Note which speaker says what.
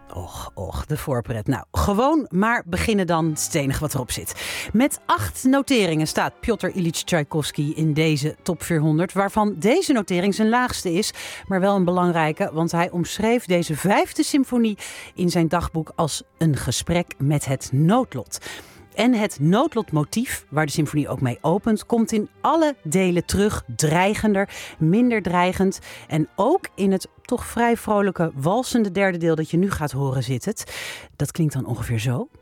Speaker 1: Och, de voorpret. Nou, gewoon maar beginnen dan. Het is het enige wat erop zit. Met 8 noteringen staat Piotr Ilyich Tchaikovsky in deze top 400... waarvan deze notering zijn laagste is, maar wel een belangrijke... want hij omschreef deze 5e symfonie in zijn dagboek als een gesprek met het noodlot. En het noodlotmotief, waar de symfonie ook mee opent, komt in alle delen terug. Dreigender, minder dreigend. En ook in het toch vrij vrolijke walsende derde deel dat je nu gaat horen zit het. Dat klinkt dan ongeveer zo.